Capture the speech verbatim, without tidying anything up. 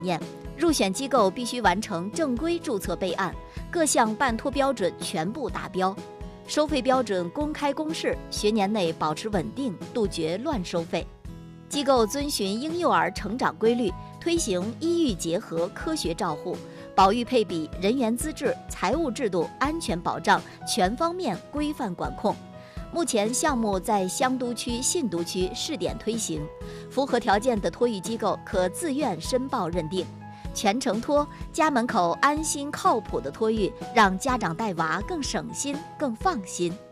念，入选机构必须完成正规注册备案，各项办托标准全部达标。收费标准公开公示，学年内保持稳定，杜绝乱收费。机构遵循婴幼儿成长规律，推行医育结合科学照护，保育配比、人员资质、财务制度、安全保障全方面规范管控。目前项目在香都区、信都区试点推行，符合条件的托育机构可自愿申报认定。全程托，家门口安心靠谱的托育，让家长带娃更省心、更放心。